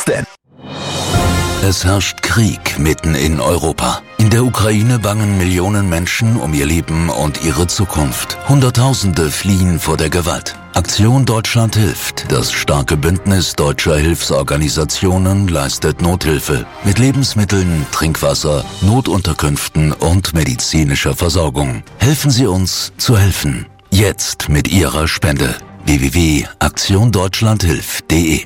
Was denn? Es herrscht Krieg mitten in Europa. In der Ukraine bangen Millionen Menschen um ihr Leben und ihre Zukunft. Hunderttausende fliehen vor der Gewalt. Aktion Deutschland hilft. Das starke Bündnis deutscher Hilfsorganisationen leistet Nothilfe mit Lebensmitteln, Trinkwasser, Notunterkünften und medizinischer Versorgung. Helfen Sie uns zu helfen. Jetzt mit Ihrer Spende. www.aktiondeutschlandhilft.de.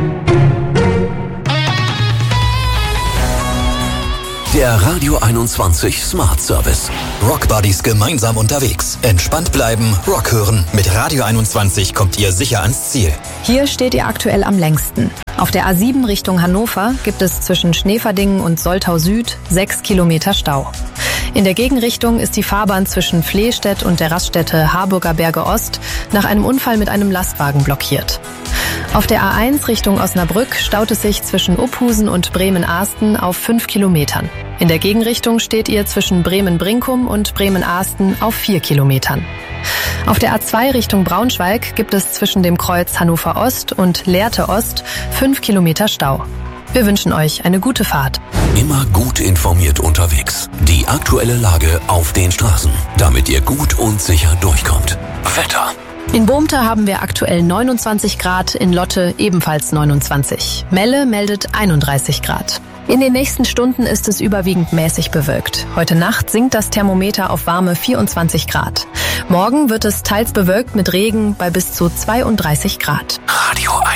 Der Radio 21 Smart Service. Rock Buddies gemeinsam unterwegs. Entspannt bleiben, Rock hören. Mit Radio 21 kommt ihr sicher ans Ziel. Hier steht ihr aktuell am längsten. Auf der A7 Richtung Hannover gibt es zwischen Schneverdingen und Soltau Süd 6 Kilometer Stau. In der Gegenrichtung ist die Fahrbahn zwischen Flehstedt und der Raststätte Harburger Berge Ost nach einem Unfall mit einem Lastwagen blockiert. Auf der A1 Richtung Osnabrück staut es sich zwischen Uphusen und Bremen-Ahsten auf 5 Kilometern. In der Gegenrichtung steht ihr zwischen Bremen-Brinkum und Bremen-Ahsten auf 4 Kilometern. Auf der A2 Richtung Braunschweig gibt es zwischen dem Kreuz Hannover Ost und Lehrte Ost 5 Kilometer Stau. Wir wünschen euch eine gute Fahrt. Immer gut informiert unterwegs. Die aktuelle Lage auf den Straßen, damit ihr gut und sicher durchkommt. Wetter. In Bohmte haben wir aktuell 29 Grad, in Lotte ebenfalls 29. Melle meldet 31 Grad. In den nächsten Stunden ist es überwiegend mäßig bewölkt. Heute Nacht sinkt das Thermometer auf warme 24 Grad. Morgen wird es teils bewölkt mit Regen bei bis zu 32 Grad. Radio 1.